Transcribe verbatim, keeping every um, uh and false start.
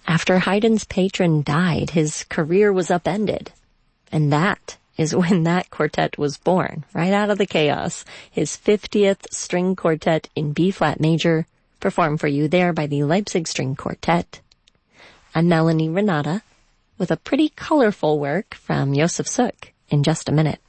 After Haydn's patron died, his career was upended. And that is when that quartet was born, right out of the chaos. His fiftieth string quartet in B-flat major, performed for you there by the Leipzig String Quartet. I'm Melanie Renata with a pretty colorful work from Josef Suk in just a minute.